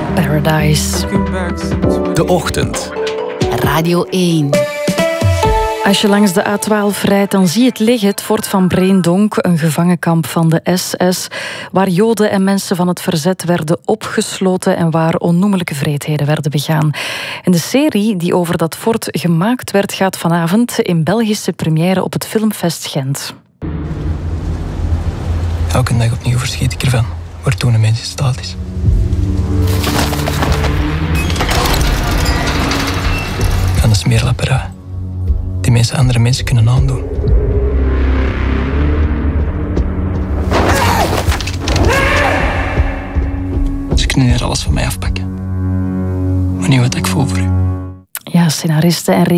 Paradise. De Ochtend. Radio 1. Als je langs de A12 rijdt, dan zie je het liggen, het fort van Breendonk, een gevangenkamp van de SS, waar Joden en mensen van het verzet werden opgesloten en waar onnoemelijke wreedheden werden begaan. En de serie die over dat fort gemaakt werd, gaat vanavond in Belgische première op het Filmfest Gent. Elke dag opnieuw verschiet ik ervan, waar toen een mens in staat is. Van de smeerlapperij die mensen andere mensen kunnen aandoen. Ze kunnen hier alles van mij afpakken. Maar niet wat ik voel voor u. Ja, scenariste en